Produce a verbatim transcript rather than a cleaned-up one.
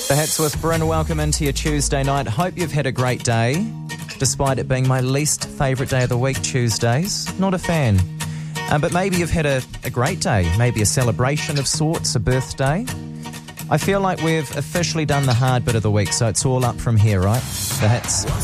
The Hits with Bryn, welcome into your Tuesday night. Hope you've had a great day, despite it being my least favourite day of the week, Tuesdays. Not a fan. Um, but maybe you've had a, a great day, maybe a celebration of sorts, a birthday. I feel like we've officially done the hard bit of the week, so it's all up from here, right? The Hits.